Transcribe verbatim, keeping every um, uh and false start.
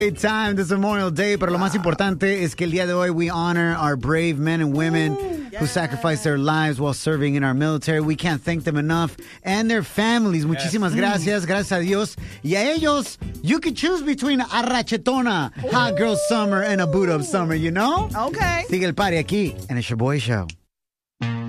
Great time this Memorial Day, pero lo más importante es que el día de hoy we honor our brave men and women who sacrificed their lives while serving in our military. We can't thank them enough. And their families. Muchísimas gracias. Gracias a Dios. Y a ellos, you can choose between a rachetona, hot girl summer, and a boot up summer, you know? Okay. Sigue el party aquí en el Shaboy Show.